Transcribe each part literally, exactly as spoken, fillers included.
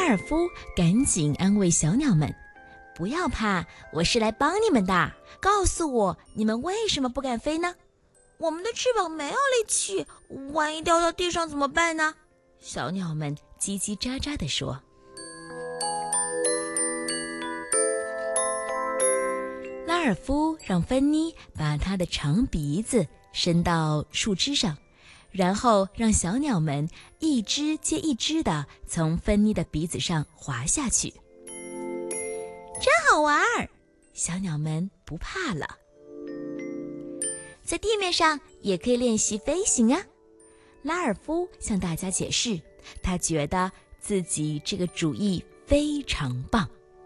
拉尔夫赶紧安慰小鸟们：“不要怕，我是来帮你们的。告诉我，你们为什么不敢飞呢？”“ 我们的翅膀没有力气，万一掉到地上怎么办呢？” 小鸟们叽叽喳喳地说。拉尔夫让芬妮把她的长鼻子伸到树枝上，然后让小鸟们一只接一只地从芬妮的鼻子上滑下去。 真好玩儿， 小鸟们不怕了。 在地面上也可以练习飞行啊！ 拉尔夫向大家解释，他觉得自己这个主意非常棒。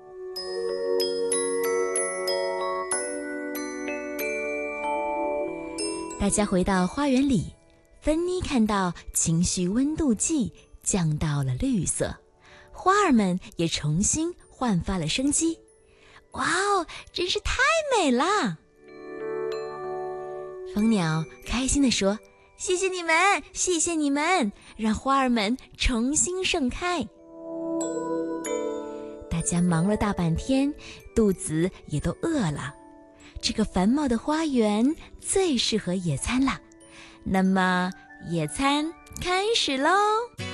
大家回到花园里，芬妮看到情绪温度计降到了绿色，花儿们也重新焕发了生机。 哇哦，真是太美了！ 蜂鸟开心地说：“ 谢谢你们，谢谢你们， 让花儿们重新盛开。”大家忙了大半天，肚子也都饿了。这个繁茂的花园最适合野餐了。那么，野餐开始喽！